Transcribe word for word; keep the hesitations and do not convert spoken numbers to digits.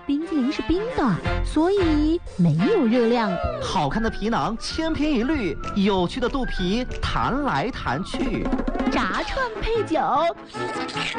冰淇淋是冰的，所以没有热量。 好看的皮囊千篇一律，有趣的肚皮弹来弹去。 炸串配酒，